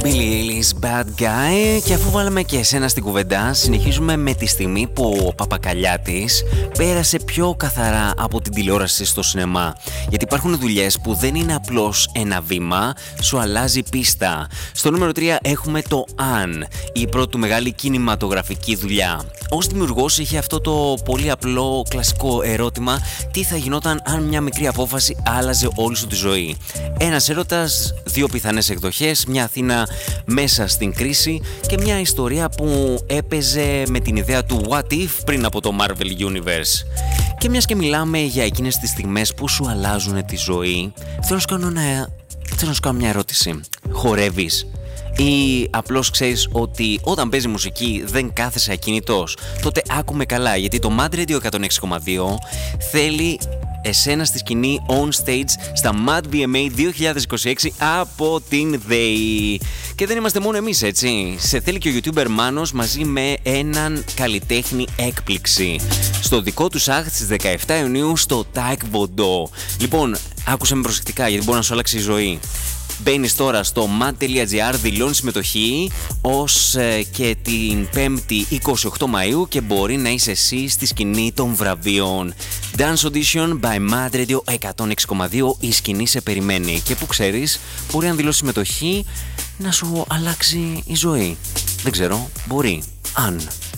Billie Eilish, Bad Guy. Και αφού βάλαμε και εσένα στην κουβέντα, συνεχίζουμε με τη στιγμή που ο Παπακαλιάτης πέρασε πιο καθαρά από την τηλεόραση στο σινεμά. Γιατί υπάρχουν δουλειές που δεν είναι απλώς ένα βήμα, σου αλλάζει πίστα. Στο νούμερο 3 έχουμε το Αν, η πρώτη του μεγάλη κινηματογραφική δουλειά. Ως δημιουργός είχε αυτό το πολύ απλό κλασικό ερώτημα: τι θα γινόταν αν μια μικρή απόφαση άλλαζε όλη σου τη ζωή. Ένας έρωτας, δύο πιθανές εκδοχές, μια Αθήνα μέσα στην κρίση και μια ιστορία που έπαιζε με την ιδέα του What If πριν από το Marvel Universe. Και μιας και μιλάμε για εκείνες τις στιγμές που σου αλλάζουν τη ζωή, θέλω να σου κάνω μια ερώτηση. Χορεύεις? Ή απλώς ξέρεις ότι όταν παίζει μουσική δεν κάθεσαι ακίνητος? Τότε άκουμε καλά, γιατί το Mad Radio 106,2 θέλει εσένα στη σκηνή on stage στα Mad VMA 2026 από την ΔΕΗ. Και δεν είμαστε μόνο εμείς, έτσι. Σε θέλει και ο YouTuber Μάνος μαζί με έναν καλλιτέχνη έκπληξη στο δικό του σαχ στις 17 Ιουνίου στο Taekwondo. Λοιπόν, άκουσε με προσεκτικά γιατί μπορεί να σου αλλάξει η ζωή. Μπαίνεις τώρα στο mad.gr, δηλώνεις συμμετοχή ως και την 5η 28 Μαΐου και μπορεί να είσαι εσύ στη σκηνή των βραβείων. Dance Audition by Mad Radio 106,2, η σκηνή σε περιμένει. Και που ξέρεις, μπορεί αν δηλώσει συμμετοχή να σου αλλάξει η ζωή. Δεν ξέρω, μπορεί. Αν...